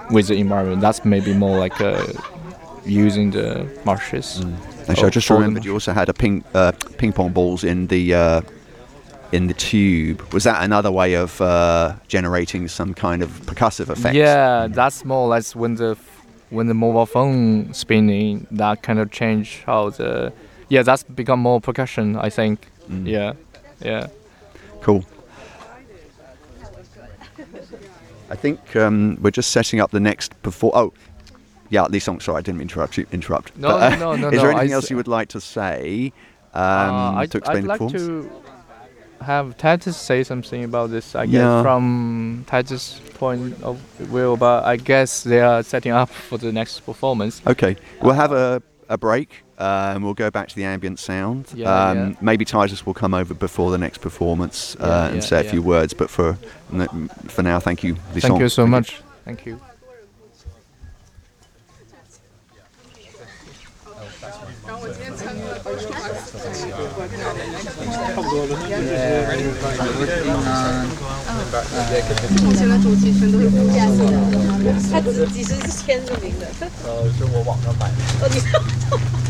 with the environment. That's maybe more like using the marshes. Actually, I just remembered you also had a ping pong balls in the tube. Was that another way of generating some kind of percussive effect? Yeah, that's more or less when the mobile phone spinning, that kind of change how that's become more percussion, I think. Yeah. Cool. I think we're just setting up the next Lee Song, sorry, I didn't interrupt. No. Is there anything else you would like to say to explain the I'd like performance? to have Titus say something about this, I guess, from Titus' point of view, but I guess they are setting up for the next performance. Okay, we'll have a break and we'll go back to the ambient sound. Maybe Titus will come over before the next performance and say a few words, but for now, thank you, Lee Song. Thank you so much. Thank you. 然后我今天参与了差不多了。目前的主题全都是不加色的，他几十是签着名的。是我网上买的。